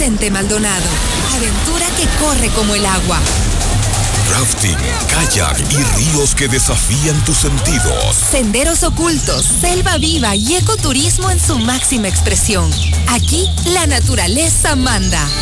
Vicente Maldonado. Aventura que corre como el agua. Rafting, kayak y ríos que desafían tus sentidos. Senderos ocultos, selva viva y ecoturismo en su máxima expresión. Aquí, la naturaleza manda.